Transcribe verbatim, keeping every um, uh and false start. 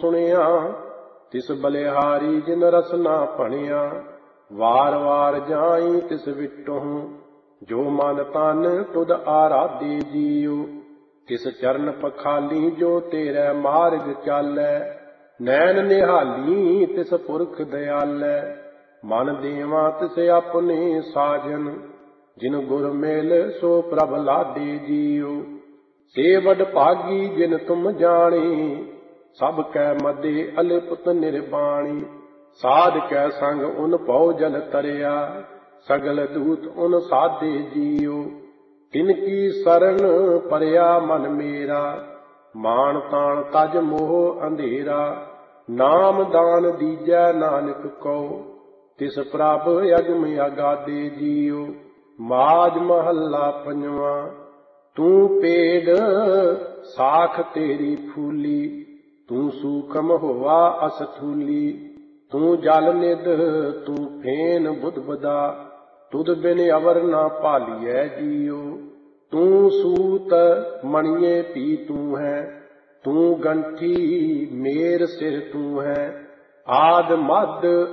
ਸੁਣਿਆ। ਤਿਸ ਬਲਿਹਾਰੀ ਜਿਨ ਰਸਨਾ ਭਣਿਆ। ਵਾਰ ਵਾਰ ਜਾਈ ਤਿਸ ਵਿਟਹੁ, ਜੋ ਮਨ ਤਨ ਤੁਧ ਆਰਾਧੇ ਜੀਉ। ਤਿਸ ਚਰਨ ਪਖਾਲੀ ਜੋ ਤੇਰੇ ਮਾਰਗ ਚਾਲੈ। ਨੈਣ ਨਿਹਾਲੀ ਤਿਸ ਪੁਰਖ ਦਿਆਲੈ। ਮਨ ਦੇਵਾ ਤਿਸ ਆਪਣੇ ਸਾਜਨ, ਜਿਨ ਗੁਰ ਮਿਲ ਸੋ ਪ੍ਰਭ ਲਾਦੇ ਜੀਉ। ਸੇ ਵਡ ਭਾਗੀ ਜਿਨ ਤੁਮ ਜਾਣੇ, ਸਭ ਕੈ ਮਦੇ ਅਲਿਪਤ ਨਿਰਬਾਣੀ। ਸਾਧ ਕੈ ਸੰਗ ਉਨ ਭਉ ਜਲ ਤਰਿਆ, ਸਗਲ ਦੂਤ ਉਨ ਸਾਧੇ ਜੀਉ। ਤਿਨ ਕੀ ਸਰਣ ਪਰਿਆ ਮਨ ਮੇਰਾ, ਮਾਨ ਤਾਣ ਤਜ ਮੋਹ ਅੰਧੇਰਾ। ਨਾਮ ਦਾਨ ਦੀਜੈ ਨਾਨਕ ਕਉ, ਤਿਸ ਪ੍ਰਭ ਅਗਮ ਅਗਾਧੇ ਜੀਉ। ਮਾਝ ਮਹੱਲਾ ਪੰਜਵਾਂ। ਤੂੰ ਪੇੜ ਸਾਖ ਤੇਰੀ ਫੂਲੀ, ਤੂੰ ਸੂਖਮ ਹੋਆ ਅਸਥੂਲੀ। ਤੂੰ ਜਲ ਨਿਧ ਤੂੰ ਫੇਨ ਬੁੱਧਬਦਾ, ਤੁਧ ਬਿਨ ਅਵਰ ਨਾ ਭਾਲੀਐ ਜੀਉ। ਤੂੰ ਸੂਤ ਮਣੀਏ ਪੀ ਤੂੰ ਹੈ, ਤੂੰ ਗੰਠੀ ਮੇਰ ਸਿਰ ਤੂੰ ਹੈ। ਆਦ ਮਦ